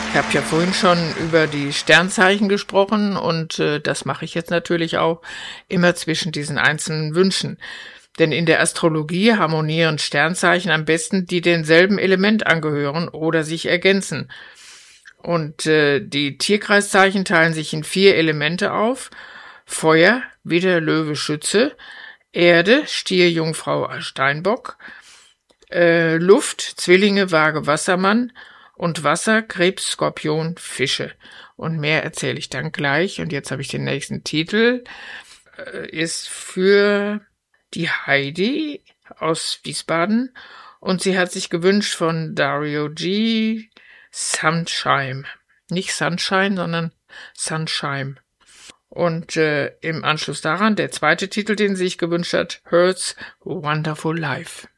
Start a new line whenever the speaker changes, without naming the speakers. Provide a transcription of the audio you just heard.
Ich habe ja vorhin schon über die Sternzeichen gesprochen und das mache ich jetzt natürlich auch immer zwischen diesen einzelnen Wünschen. Denn in der Astrologie harmonieren Sternzeichen am besten, die denselben Element angehören oder sich ergänzen. Und die Tierkreiszeichen teilen sich in 4 Elemente auf. Feuer, Widder, Löwe, Schütze, Erde, Stier, Jungfrau, Steinbock, Luft, Zwillinge, Waage, Wassermann und Wasser, Krebs, Skorpion, Fische. Und mehr erzähle ich dann gleich. Und jetzt habe ich den nächsten Titel. Ist für die Heidi aus Wiesbaden. Und sie hat sich gewünscht von Dario G. Sunshine. Nicht Sunshine, sondern Sunshine. Und im Anschluss daran der zweite Titel, den sie sich gewünscht hat, Hertz Wonderful Life.